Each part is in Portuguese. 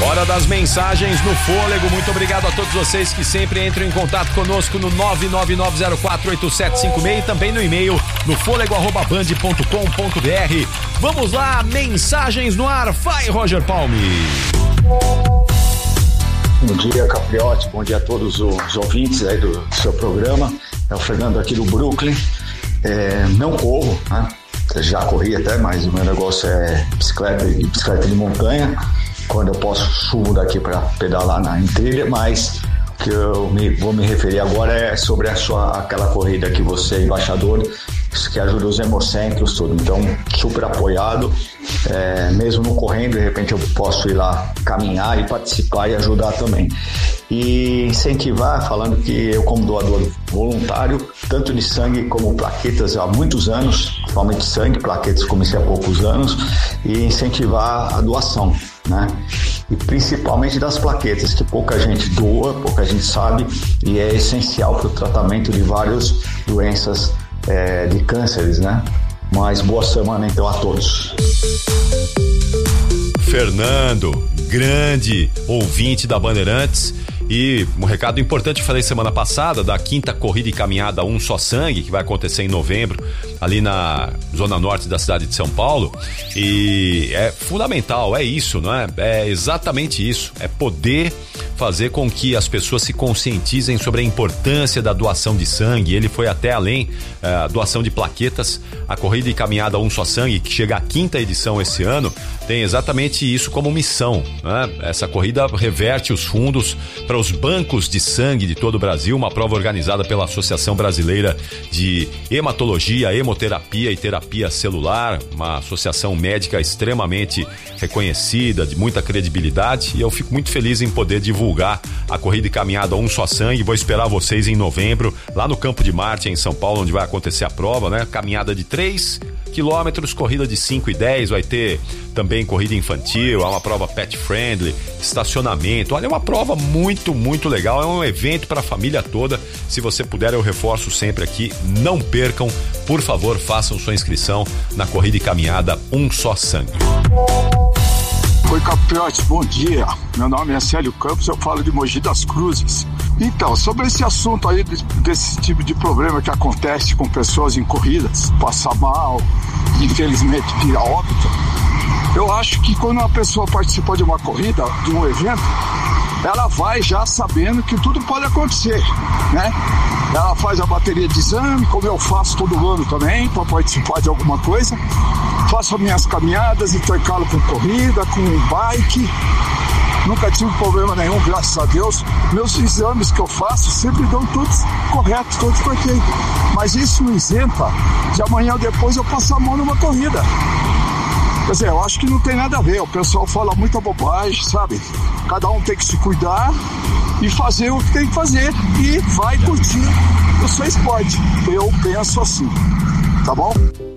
Hora das mensagens no Fôlego. Muito obrigado a todos vocês que sempre entram em contato conosco no 999048756 e também no e-mail no fôlego@band.com.br. Vamos lá, mensagens no ar. Vai, Roger Palme. Bom dia, Capriotti. Bom dia a todos os ouvintes aí do seu programa. É o Fernando aqui do Brooklyn. Não corro, né? Já corri até, mas o meu negócio é bicicleta de montanha. Quando eu posso, subo daqui para pedalar em trilha, mas o que eu vou me referir agora é sobre aquela corrida que você é embaixador, que ajuda os hemocentros, tudo. Então, super apoiado, mesmo não correndo, de repente eu posso ir lá caminhar e participar e ajudar também. E incentivar, falando que eu, como doador voluntário, tanto de sangue como plaquetas há muitos anos, principalmente sangue, plaquetas comecei há poucos anos, e incentivar a doação, né? E principalmente das plaquetas, que pouca gente doa, pouca gente sabe, e é essencial para o tratamento de várias doenças de cânceres, né? Mas boa semana então a todos. Fernando, grande ouvinte da Bandeirantes. E um recado importante que eu falei semana passada, da 5ª corrida e caminhada Um Só Sangue, que vai acontecer em novembro, ali na zona norte da cidade de São Paulo. E é fundamental, é isso, não é? É exatamente isso, é poder fazer com que as pessoas se conscientizem sobre a importância da doação de sangue. Ele foi até além, a doação de plaquetas. A corrida e caminhada Um Só Sangue, que chega à 5ª edição esse ano, tem exatamente isso como missão, né? Essa corrida reverte os fundos para os bancos de sangue de todo o Brasil, uma prova organizada pela Associação Brasileira de Hematologia, Hemoterapia e Terapia Celular, uma associação médica extremamente reconhecida, de muita credibilidade, e eu fico muito feliz em poder divulgar a corrida e caminhada Um Só Sangue. Vou esperar vocês em novembro, lá no Campo de Marte, em São Paulo, onde vai acontecer a prova, né? Caminhada de 3 quilômetros, corrida de 5 e 10, vai ter também corrida infantil, é uma prova pet friendly, estacionamento. Olha, é uma prova muito, muito legal, é um evento para a família toda. Se você puder, eu reforço sempre aqui, não percam, por favor, façam sua inscrição na corrida e caminhada Um Só Sangue. Oi, Capriotti, bom dia. Meu nome é Célio Campos, eu falo de Mogi das Cruzes. Então, sobre esse assunto aí, desse tipo de problema que acontece com pessoas em corridas, passar mal, infelizmente vir a óbito, eu acho que quando uma pessoa participa de uma corrida, de um evento, ela vai já sabendo que tudo pode acontecer, né? Ela faz a bateria de exame, como eu faço todo ano também, para participar de alguma coisa. Faço minhas caminhadas, intercalo com corrida, com bike. Nunca tive problema nenhum, graças a Deus. Meus exames que eu faço sempre dão todos corretos, todos perfeitos. Mas isso não isenta de amanhã ou depois eu passar a mão numa corrida. Quer dizer, eu acho que não tem nada a ver. O pessoal fala muita bobagem, sabe? Cada um tem que se cuidar e fazer o que tem que fazer. E vai curtir o seu esporte. Eu penso assim, tá bom?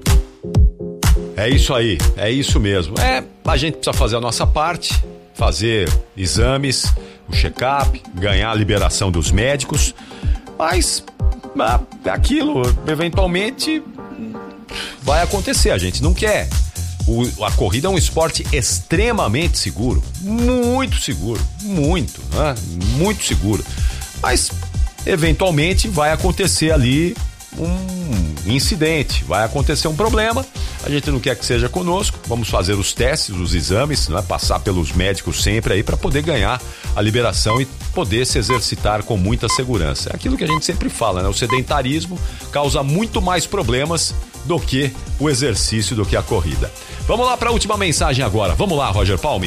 É isso aí, é isso mesmo. A gente precisa fazer a nossa parte, fazer exames, o check-up, ganhar a liberação dos médicos, mas aquilo eventualmente vai acontecer, a gente não quer. A corrida é um esporte extremamente seguro, muito seguro, muito, né? Muito seguro, mas eventualmente vai acontecer ali um incidente, vai acontecer um problema. A gente não quer que seja conosco, vamos fazer os testes, os exames, né? Passar pelos médicos sempre aí para poder ganhar a liberação e poder se exercitar com muita segurança. É aquilo que a gente sempre fala, né? O sedentarismo causa muito mais problemas do que o exercício, do que a corrida. Vamos lá para a última mensagem agora. Vamos lá, Roger Palme.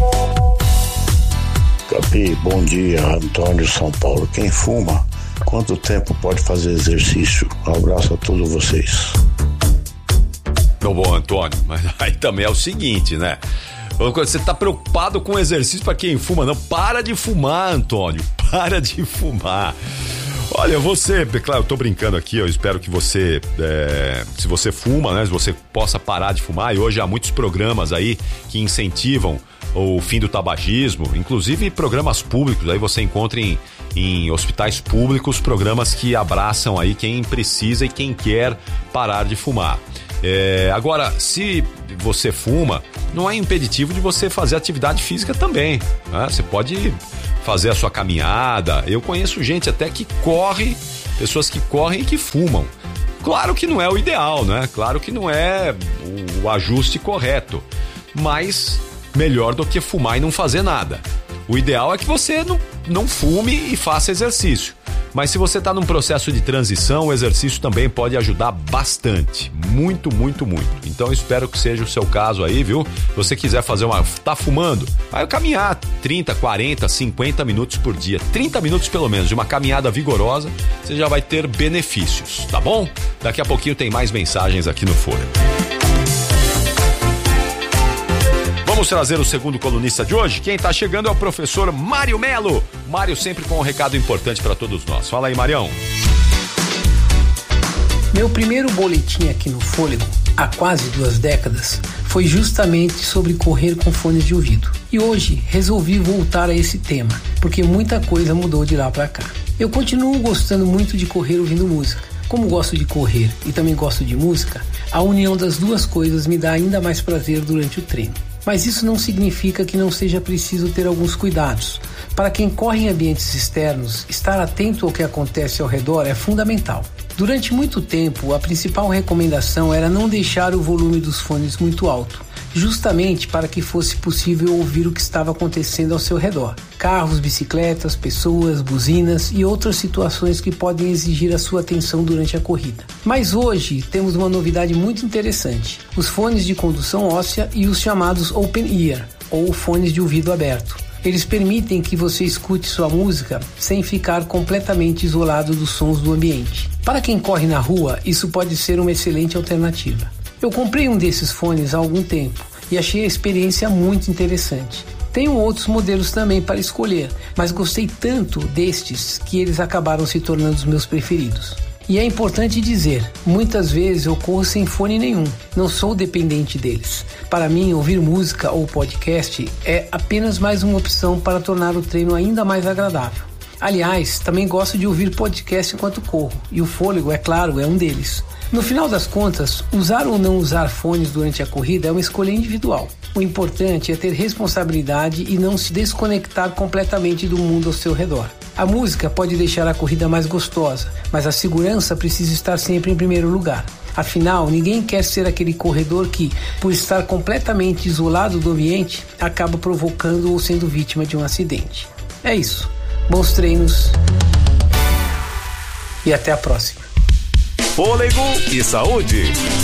Capi, bom dia, Antônio, São Paulo. Quem fuma, quanto tempo pode fazer exercício? Um abraço a todos vocês. Meu bom, Antônio, mas aí também é o seguinte, né? Você tá preocupado com exercício para quem fuma? Não, para de fumar, Antônio, para de fumar. Olha, você, claro, eu tô brincando aqui, eu espero que você, se você fuma, né, se você possa parar de fumar, e hoje há muitos programas aí que incentivam o fim do tabagismo, inclusive programas públicos, aí você encontra em hospitais públicos programas que abraçam aí quem precisa e quem quer parar de fumar. Agora, se você fuma, não é impeditivo de você fazer atividade física também, né? Você pode fazer a sua caminhada. Eu conheço gente até que corre, pessoas que correm e que fumam. Claro que não é o ideal, né? Claro que não é o ajuste correto, mas melhor do que fumar e não fazer nada. O ideal é que você não fume e faça exercício. Mas se você está num processo de transição, o exercício também pode ajudar bastante. Muito, muito, muito. Então eu espero que seja o seu caso aí, viu? Se você quiser fazer tá fumando? Vai caminhar 30, 40, 50 minutos por dia. 30 minutos pelo menos de uma caminhada vigorosa, você já vai ter benefícios, tá bom? Daqui a pouquinho tem mais mensagens aqui no Fôlego. Vamos trazer o segundo colunista de hoje. Quem está chegando é o professor Mário Melo. Mário sempre com um recado importante para todos nós. Fala aí, Marião. Meu primeiro boletim aqui no Fôlego, há quase 2 décadas, foi justamente sobre correr com fones de ouvido. E hoje resolvi voltar a esse tema, porque muita coisa mudou de lá para cá. Eu continuo gostando muito de correr ouvindo música. Como gosto de correr e também gosto de música, a união das duas coisas me dá ainda mais prazer durante o treino. Mas isso não significa que não seja preciso ter alguns cuidados. Para quem corre em ambientes externos, estar atento ao que acontece ao redor é fundamental. Durante muito tempo, a principal recomendação era não deixar o volume dos fones muito alto, justamente para que fosse possível ouvir o que estava acontecendo ao seu redor. Carros, bicicletas, pessoas, buzinas e outras situações que podem exigir a sua atenção durante a corrida. Mas hoje temos uma novidade muito interessante: os fones de condução óssea e os chamados Open Ear, ou fones de ouvido aberto. Eles permitem que você escute sua música sem ficar completamente isolado dos sons do ambiente. Para quem corre na rua, isso pode ser uma excelente alternativa. Eu comprei um desses fones há algum tempo e achei a experiência muito interessante. Tenho outros modelos também para escolher, mas gostei tanto destes que eles acabaram se tornando os meus preferidos. E é importante dizer, muitas vezes eu corro sem fone nenhum, não sou dependente deles. Para mim, ouvir música ou podcast é apenas mais uma opção para tornar o treino ainda mais agradável. Aliás, também gosto de ouvir podcast enquanto corro, e o Fôlego, é claro, é um deles. No final das contas, usar ou não usar fones durante a corrida é uma escolha individual. O importante é ter responsabilidade e não se desconectar completamente do mundo ao seu redor. A música pode deixar a corrida mais gostosa, mas a segurança precisa estar sempre em primeiro lugar. Afinal, ninguém quer ser aquele corredor que, por estar completamente isolado do ambiente, acaba provocando ou sendo vítima de um acidente. É isso. Bons treinos e até a próxima. Fôlego e saúde.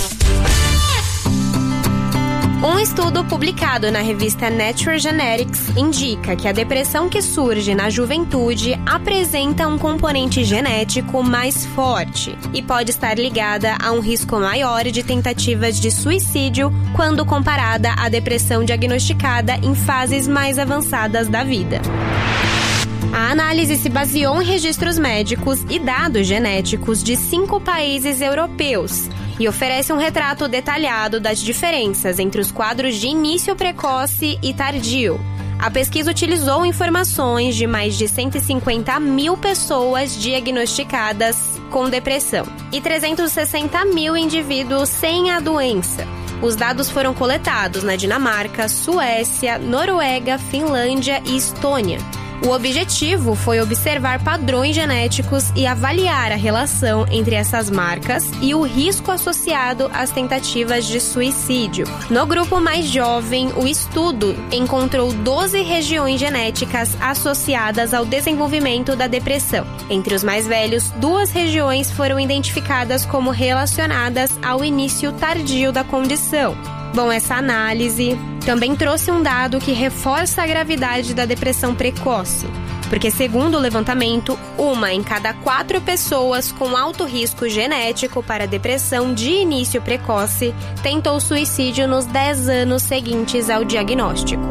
Um estudo publicado na revista Nature Genetics indica que a depressão que surge na juventude apresenta um componente genético mais forte e pode estar ligada a um risco maior de tentativas de suicídio quando comparada à depressão diagnosticada em fases mais avançadas da vida. A análise se baseou em registros médicos e dados genéticos de 5 países europeus e oferece um retrato detalhado das diferenças entre os quadros de início precoce e tardio. A pesquisa utilizou informações de mais de 150 mil pessoas diagnosticadas com depressão e 360 mil indivíduos sem a doença. Os dados foram coletados na Dinamarca, Suécia, Noruega, Finlândia e Estônia. O objetivo foi observar padrões genéticos e avaliar a relação entre essas marcas e o risco associado às tentativas de suicídio. No grupo mais jovem, o estudo encontrou 12 regiões genéticas associadas ao desenvolvimento da depressão. Entre os mais velhos, 2 regiões foram identificadas como relacionadas ao início tardio da condição. Bom, essa análise também trouxe um dado que reforça a gravidade da depressão precoce, porque segundo o levantamento, 1 em cada 4 pessoas com alto risco genético para depressão de início precoce tentou suicídio nos 10 anos seguintes ao diagnóstico.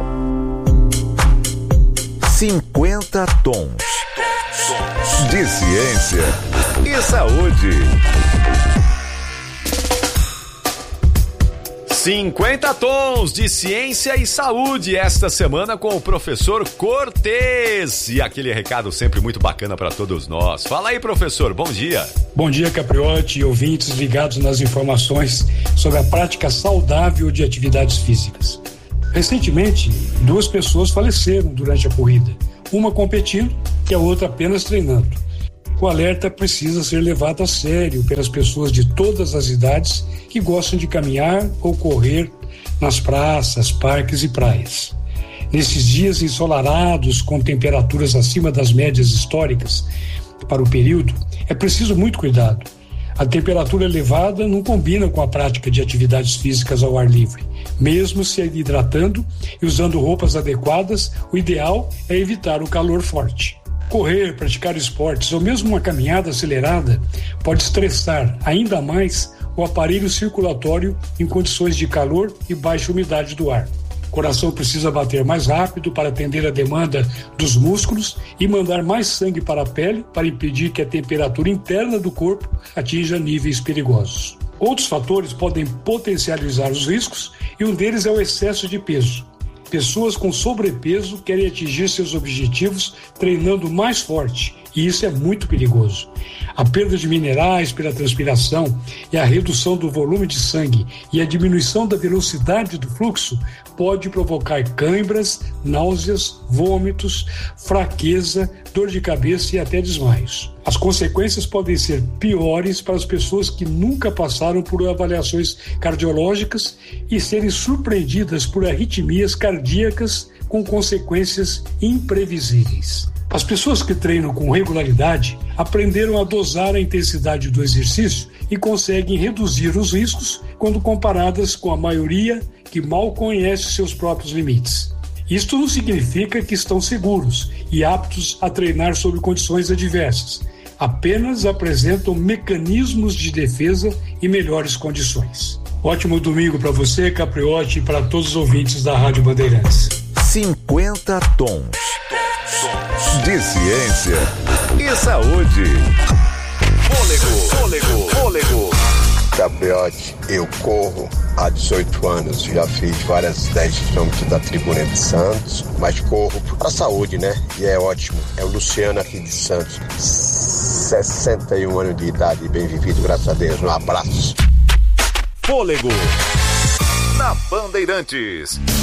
50 tons de ciência e saúde. 50 tons de ciência e saúde esta semana com o professor Cortez. E aquele recado sempre muito bacana para todos nós. Fala aí, professor, bom dia. Bom dia, Capriotti e ouvintes ligados nas informações sobre a prática saudável de atividades físicas. Recentemente, 2 pessoas faleceram durante a corrida, uma competindo e a outra apenas treinando. O alerta precisa ser levado a sério pelas pessoas de todas as idades que gostam de caminhar ou correr nas praças, parques e praias. Nesses dias ensolarados, com temperaturas acima das médias históricas para o período, é preciso muito cuidado. A temperatura elevada não combina com a prática de atividades físicas ao ar livre. Mesmo se hidratando e usando roupas adequadas, o ideal é evitar o calor forte. Correr, praticar esportes ou mesmo uma caminhada acelerada pode estressar ainda mais o aparelho circulatório em condições de calor e baixa umidade do ar. O coração precisa bater mais rápido para atender a demanda dos músculos e mandar mais sangue para a pele para impedir que a temperatura interna do corpo atinja níveis perigosos. Outros fatores podem potencializar os riscos e um deles é o excesso de peso. Pessoas com sobrepeso querem atingir seus objetivos treinando mais forte, e isso é muito perigoso. A perda de minerais pela transpiração e a redução do volume de sangue e a diminuição da velocidade do fluxo pode provocar câimbras, náuseas, vômitos, fraqueza, dor de cabeça e até desmaios. As consequências podem ser piores para as pessoas que nunca passaram por avaliações cardiológicas e serem surpreendidas por arritmias cardíacas com consequências imprevisíveis. As pessoas que treinam com regularidade aprenderam a dosar a intensidade do exercício e conseguem reduzir os riscos quando comparadas com a maioria que mal conhece seus próprios limites. Isto não significa que estão seguros e aptos a treinar sob condições adversas. Apenas apresentam mecanismos de defesa e melhores condições. Ótimo domingo para você, Capriotti, e para todos os ouvintes da Rádio Bandeirantes. 50 tons de ciência e saúde. Fôlego. Capriotti, eu corro há 18 anos, já fiz várias 10 quilômetros da Tribuna de Santos, mas corro para a saúde, né? E é ótimo. É o Luciano aqui de Santos, 61 anos de idade, bem vivido, graças a Deus. Um abraço. Fôlego na Bandeirantes.